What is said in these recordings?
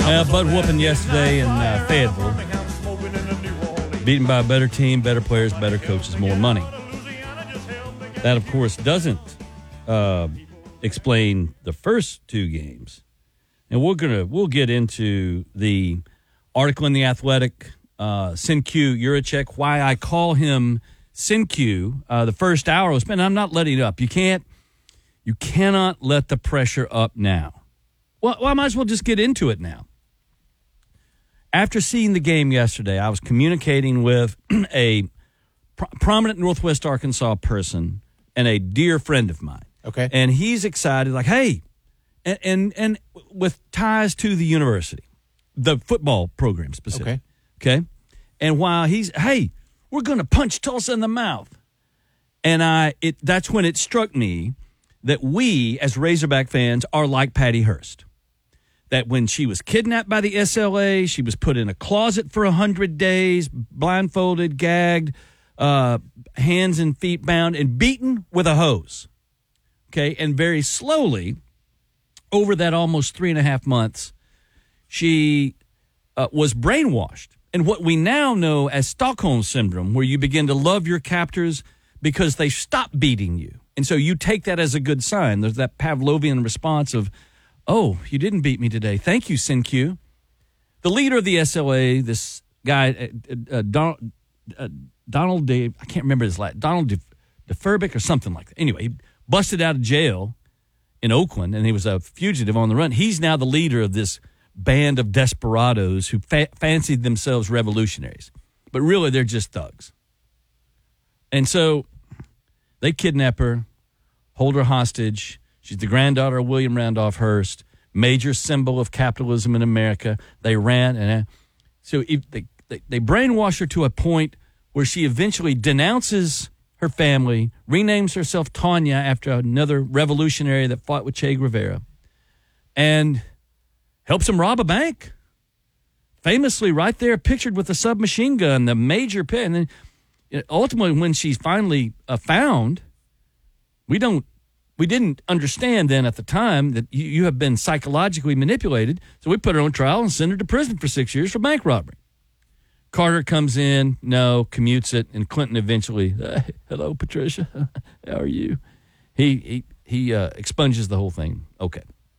Butt whooping yesterday in Fayetteville. Beaten by a better team, better players, better coaches, more money. That, of course, doesn't explain the first two games. And we'll get into the article in The Athletic, Sincu Juracek, why I call him Sincu. The first hour was spent. I'm not letting it up. You cannot let the pressure up now. Well, I might as well just get into it now. After seeing the game yesterday, I was communicating with a prominent Northwest Arkansas person and a dear friend of mine. Okay. And he's excited, like, hey, and with ties to the university, the football program specifically. Okay. And while hey, we're going to punch Tulsa in the mouth. And that's when it struck me that we, as Razorback fans, are like Patty Hearst. That when she was kidnapped by the SLA, she was put in a closet for 100 days, blindfolded, gagged, hands and feet bound, and beaten with a hose. Okay, and very slowly, over that almost 3.5 months, she was brainwashed. And what we now know as Stockholm Syndrome, where you begin to love your captors because they stop beating you. And so you take that as a good sign. There's that Pavlovian response of, oh, you didn't beat me today. Thank you, Sincu. The leader of the SLA, this guy, Donald I can't remember his last, Donald DeFurbick or something like that. Anyway, he busted out of jail in Oakland, and he was a fugitive on the run. He's now the leader of this band of desperados who fancied themselves revolutionaries. But really, they're just thugs. And so they kidnap her, hold her hostage. She's the granddaughter of William Randolph Hearst, major symbol of capitalism in America. They ran, and so they brainwash her to a point where she eventually denounces her family, renames herself Tanya after another revolutionary that fought with Che Guevara, and helps him rob a bank. Famously, right there, pictured with a submachine gun, the major pit. And then ultimately, when she's finally found, we didn't understand then at the time that you have been psychologically manipulated. So we put her on trial and send her to prison for 6 years for bank robbery. Carter comes in, commutes it, and Clinton eventually, hello, Patricia, how are you? He expunges the whole thing. Okay.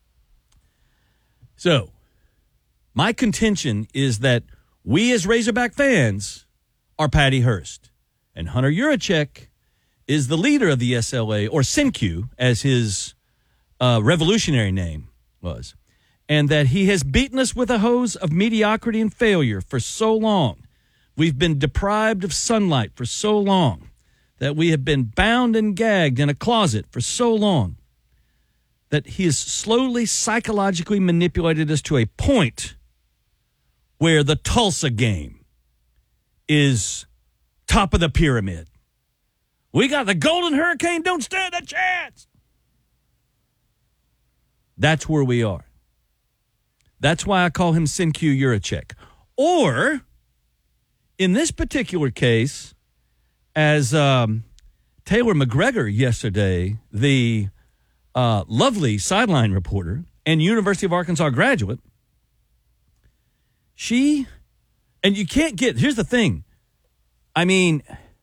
So my contention is that we as Razorback fans are Patty Hearst, and Hunter Juracek is the leader of the SLA, or Sincu, as his revolutionary name was, and that he has beaten us with a hose of mediocrity and failure for so long. We've been deprived of sunlight for so long, that we have been bound and gagged in a closet for so long, that he has slowly psychologically manipulated us to a point where the Tulsa game is top of the pyramid. We got the Golden Hurricane, don't stand a chance. That's where we are. That's why I call him Sincu Juracek. Or, in this particular case, as Taylor McGregor yesterday, the lovely sideline reporter and University of Arkansas graduate, and you can't here's the thing. I mean,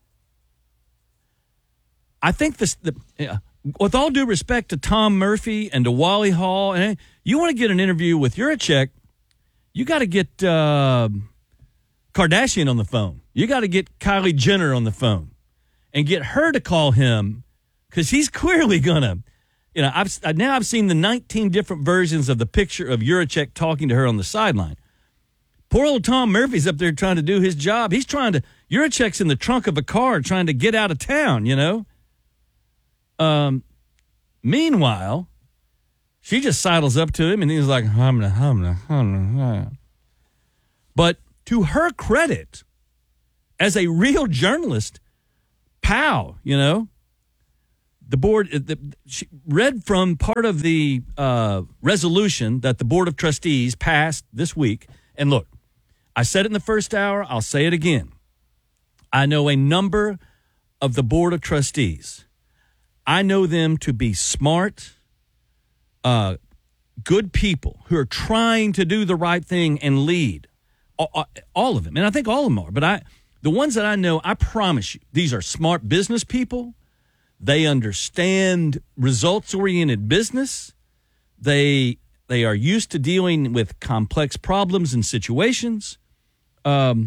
I think with all due respect to Tom Murphy and to Wally Hall, and you want to get an interview with Juracek, you got to get Kardashian on the phone. You got to get Kylie Jenner on the phone and get her to call him, because he's clearly gonna. I've seen the 19 different versions of the picture of Juracek talking to her on the sideline. Poor old Tom Murphy's up there trying to do his job. Juracek's in the trunk of a car trying to get out of town, Meanwhile, she just sidles up to him and he's like, But to her credit, as a real journalist, the board she read from part of the resolution that the Board of Trustees passed this week. And look, I said it in the first hour. I'll say it again. I know a number of the Board of Trustees. I know them to be smart, good people who are trying to do the right thing and lead, all of them, and I think all of them are, but the ones that I know, I promise you, these are smart business people. They understand results-oriented business. They are used to dealing with complex problems and situations. And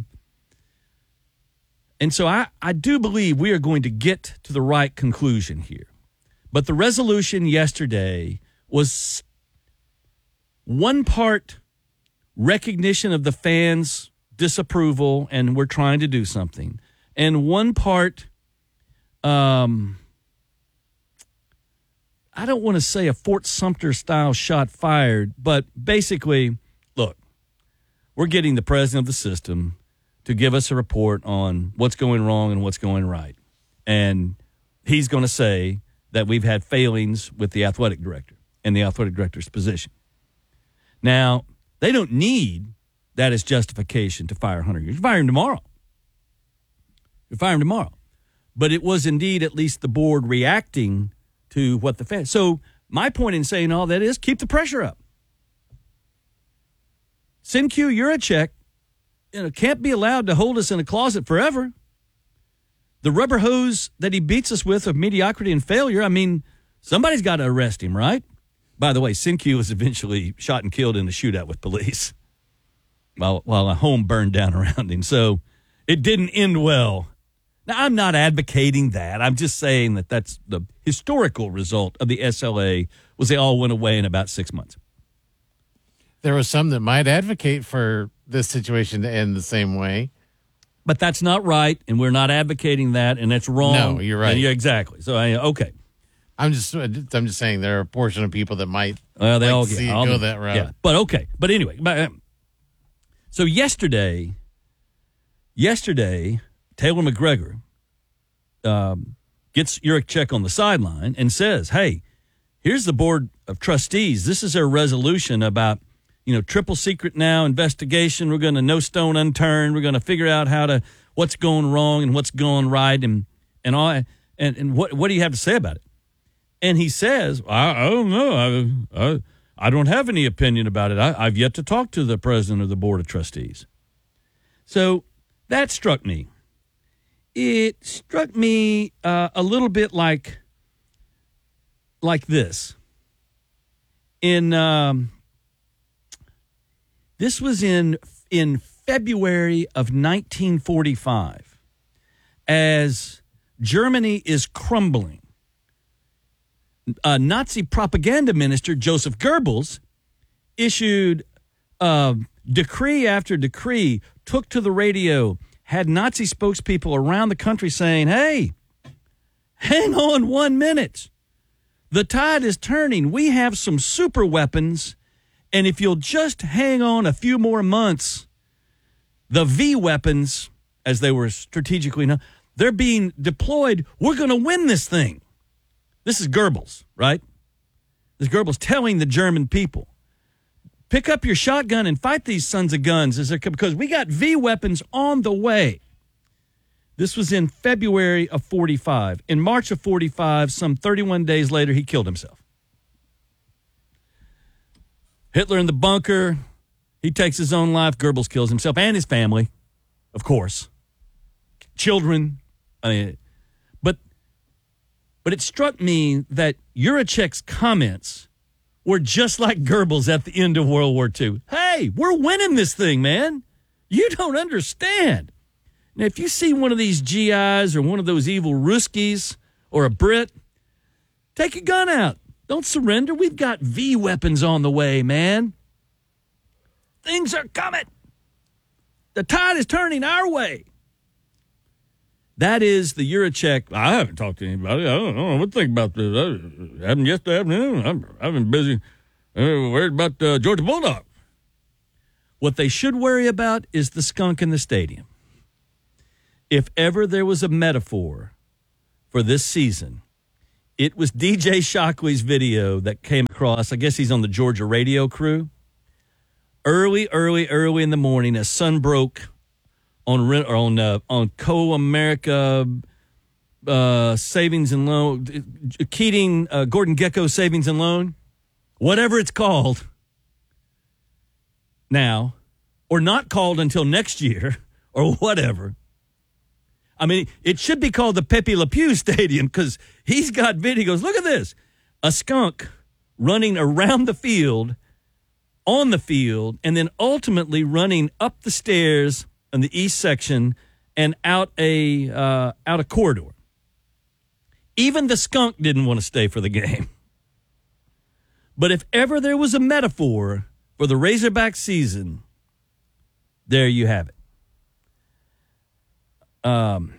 so I do believe we are going to get to the right conclusion here. But the resolution yesterday was one part recognition of the fans' disapproval and we're trying to do something, and one part I don't want to say a Fort Sumter-style shot fired, but basically, look, we're getting the president of the system to give us a report on what's going wrong and what's going right. And he's going to say that we've had failings with the athletic director and the athletic director's position. Now, they don't need that as justification to fire Hunter. You fire him tomorrow. You fire him tomorrow. But it was indeed at least the board reacting to what the fans. So my point in saying all that is keep the pressure up. Sinque Juracek, can't be allowed to hold us in a closet forever. The rubber hose that he beats us with of mediocrity and failure, I mean, somebody's got to arrest him, right? By the way, Sinque was eventually shot and killed in a shootout with police while a home burned down around him. So it didn't end well. Now, I'm not advocating that. I'm just saying that that's the historical result of the SLA was they all went away in about 6 months. There was some that might advocate for this situation to end the same way. But that's not right, and we're not advocating that, and that's wrong. No, you're right. Yeah, exactly. So, okay. I'm just saying there are a portion of people that might they all see it go that route. Yeah, but okay. But anyway, so yesterday, Taylor McGregor gets Juracek on the sideline and says, hey, here's the board of trustees. This is their resolution about, triple secret now investigation. We're going to no stone unturned. We're going to figure out what's going wrong and what's going right and all. And what do you have to say about it? And he says, I don't know. I don't have any opinion about it. I've yet to talk to the president of the board of trustees. So that struck me. It struck me a little bit like this. This was in February of 1945, as Germany is crumbling. Nazi propaganda minister Joseph Goebbels issued decree after decree, took to the radio, had Nazi spokespeople around the country saying, hey, hang on 1 minute. The tide is turning. We have some super weapons, and if you'll just hang on a few more months, the V weapons, as they were strategically known, they're being deployed. We're going to win this thing. This is Goebbels, right? This is Goebbels telling the German people, pick up your shotgun and fight these sons of guns because we got V weapons on the way. This was in February of 45. In March of 45, some 31 days later, he killed himself. Hitler in the bunker. He takes his own life. Goebbels kills himself and his family, of course. Children. But it struck me that Juracek's comments were just like Goebbels at the end of World War II. Hey, we're winning this thing, man. You don't understand. Now, if you see one of these GIs or one of those evil Ruskies or a Brit, take a gun out. Don't surrender. We've got V weapons on the way, man. Things are coming. The tide is turning our way. That is the Juracek. I haven't talked to anybody. I don't know what to think about this. I haven't yesterday afternoon. I've been busy worried about Georgia Bulldogs. What they should worry about is the skunk in the stadium. If ever there was a metaphor for this season, it was DJ Shockley's video that came across. I guess he's on the Georgia radio crew. Early in the morning, as sun broke on Co-America Savings and Loan, Keating, Gordon Gekko Savings and Loan. whatever it's called now, or not called until next year, or whatever. I mean, it should be called the Pepe Le Pew Stadium because he's got video. He goes, look at this. A skunk running around the field, on the field, and then ultimately running up the stairs in the east section and out a corridor. Even the skunk didn't want to stay for the game. But if ever there was a metaphor for the Razorback season, there you have it. I'm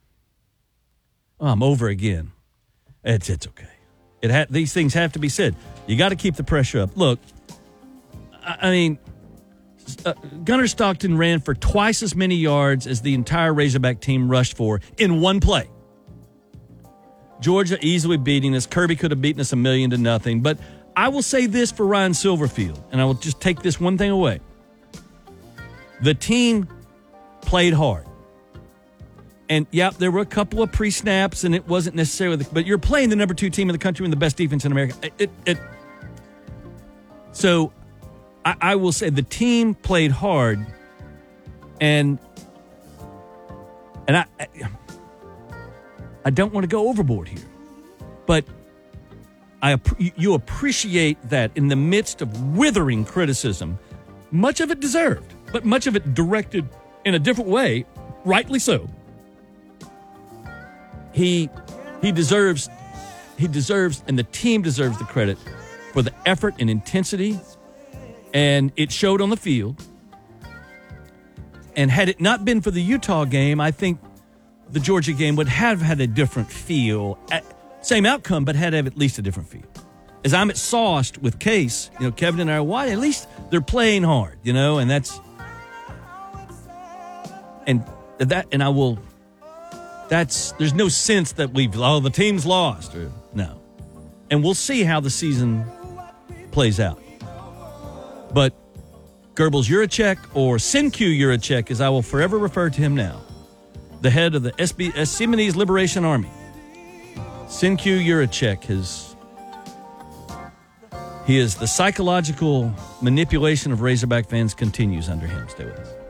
over again. It's okay. These things have to be said. You got to keep the pressure up. Look, I mean, Gunnar Stockton ran for twice as many yards as the entire Razorback team rushed for in one play. Georgia easily beating us. Kirby could have beaten us 1,000,000-0. But I will say this for Ryan Silverfield, and I will just take this one thing away. The team played hard. And, yeah, there were a couple of pre-snaps, and it wasn't necessarily but you're playing the number 2 team in the country and the best defense in America. So I will say the team played hard, and I don't want to go overboard here, but you appreciate that in the midst of withering criticism, much of it deserved, but much of it directed in a different way, rightly so. He deserves, and the team deserves the credit for the effort and intensity, and it showed on the field. And had it not been for the Utah game, I think the Georgia game would have had a different feel. Same outcome, but had to have at least a different feel. As I'm sauced with Case, Kevin and I are, why? At least they're playing hard, and that's, and I will. There's no sense that the team's lost. No. And we'll see how the season plays out. But Goebbels Juracek, or Senku Juracek, as I will forever refer to him now, the head of the Simonese Liberation Army, Senku Juracek, the psychological manipulation of Razorback fans continues under him. Stay with us.